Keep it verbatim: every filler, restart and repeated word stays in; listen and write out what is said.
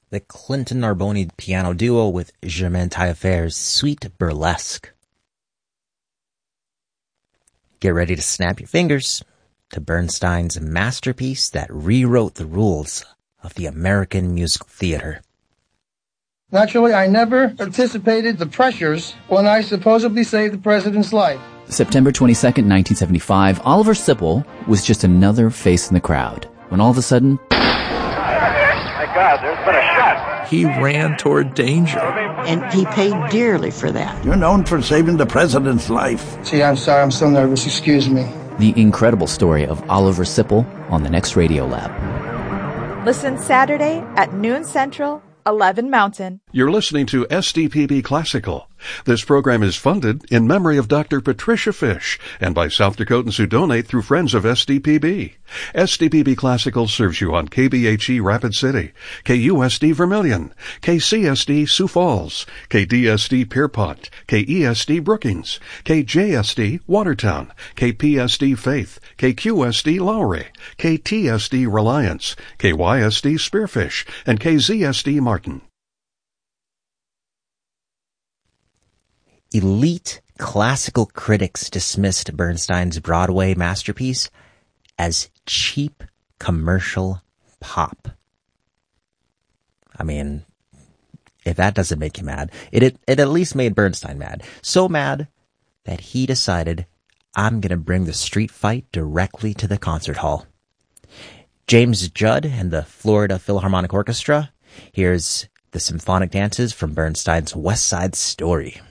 the Clinton Narboni piano duo with Germaine Taillefer's Sweet Burlesque. Get ready to snap your fingers to Bernstein's masterpiece that rewrote the rules of the American musical theater. Naturally, I never anticipated the pressures when I supposedly saved the president's life. September twenty-second, nineteen seventy-five, Oliver Sipple was just another face in the crowd when all of a sudden... My God, there's been a shot. He ran toward danger. And he paid dearly for that. You're known for saving the president's life. See, I'm sorry, I'm so nervous. Excuse me. The incredible story of Oliver Sipple on the next Radio Lab. Listen Saturday at noon Central, eleven Mountain. You're listening to S D P B Classical. This program is funded in memory of Doctor Patricia Fish and by South Dakotans who donate through Friends of S D P B. S D P B Classical serves you on K B H E Rapid City, K U S D Vermilion, K C S D Sioux Falls, K D S D Pierpont, K E S D Brookings, K J S D Watertown, K P S D Faith, K Q S D Lowry, K T S D Reliance, K Y S D Spearfish, and K Z S D Martin. Elite classical critics dismissed Bernstein's Broadway masterpiece as cheap commercial pop. I mean, if that doesn't make you mad, it, it, it at least made Bernstein mad. So mad that he decided, I'm going to bring the street fight directly to the concert hall. James Judd and the Florida Philharmonic Orchestra. Here's the symphonic dances from Bernstein's West Side Story.